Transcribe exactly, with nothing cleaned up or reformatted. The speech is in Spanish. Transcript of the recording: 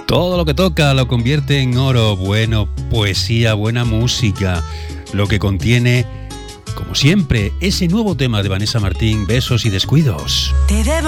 Todo lo que toca lo convierte en oro. Bueno, poesía, buena música. Lo que contiene, como siempre, ese nuevo tema de Vanessa Martín, Besos y Descuidos. Te debo